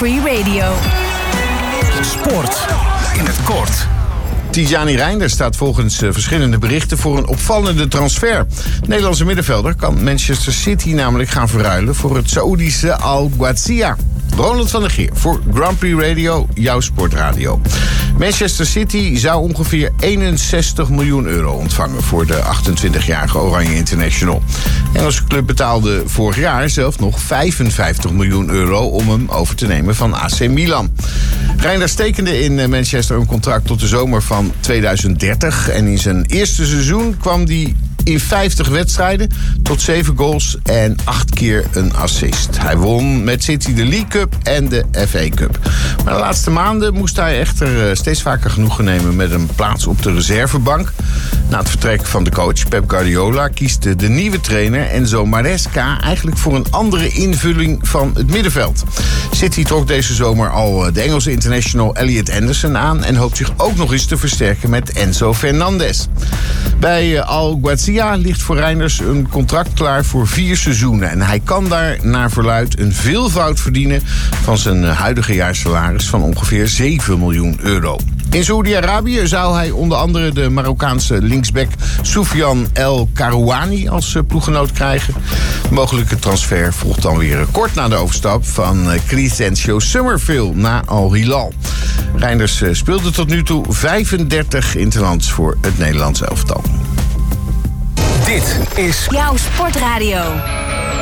Free Radio. Sport in het kort. Tijani Reinders staat volgens verschillende berichten voor een opvallende transfer. De Nederlandse middenvelder kan Manchester City namelijk gaan verruilen voor het Saoedische Al Ghaziya. Ronald van der Geer voor Grand Prix Radio, jouw sportradio. Manchester City zou ongeveer 61 miljoen euro ontvangen voor de 28-jarige Oranje International. De Engelse club betaalde vorig jaar zelf nog 55 miljoen euro om hem over te nemen van AC Milan. Reinders tekende in Manchester een contract tot de zomer van 2030 en in zijn eerste seizoen kwam hij in 50 wedstrijden tot 7 goals en 8 keer een assist. Hij won met City de League Cup en de FA Cup. Maar de laatste maanden moest hij echter steeds vaker genoegen nemen met een plaats op de reservebank. Na het vertrek van de coach Pep Guardiola kiest de nieuwe trainer Enzo Maresca eigenlijk voor een andere invulling van het middenveld. City trok deze zomer al de Engelse international Elliot Anderson aan en hoopt zich ook nog eens te versterken met Enzo Fernandez. Bij Al Ghaziya ligt voor Reinders een contract klaar voor 4 seizoenen. En hij kan daar naar verluidt een veelvoud verdienen van zijn huidige jaarsalaris van ongeveer 7 miljoen euro. In Saoedi-Arabië zou hij onder andere de Marokkaanse linksback Soufiane El Karouani als ploeggenoot krijgen. De mogelijke transfer volgt dan weer kort na de overstap van Crescencio Summerville naar Al Hilal. Reinders speelde tot nu toe 35 interlands voor het Nederlands elftal. Dit is Jouw sportradio.